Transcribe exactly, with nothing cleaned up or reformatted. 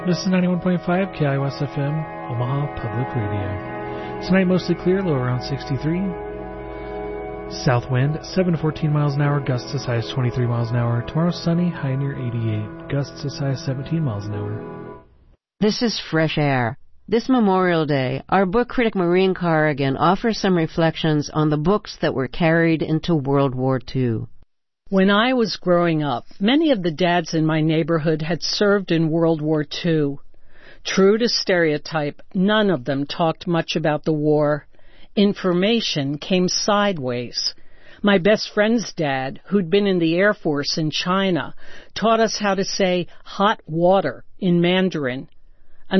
This is ninety-one point five K I O S F M, Omaha Public Radio. Tonight mostly clear, low around sixty-three. South wind, seven to fourteen miles an hour, gusts as high as twenty-three miles an hour. Tomorrow sunny, high near eighty-eight, gusts as high as seventeen miles an hour. This is Fresh Air. This Memorial Day, our book critic Maureen Corrigan offers some reflections on the books that were carried into World War Two. When I was growing up, many of the dads in my neighborhood had served in World War Two. True to stereotype, none of them talked much about the war. Information came sideways. My best friend's dad, who'd been in the Air Force in China, taught us how to say hot water in Mandarin.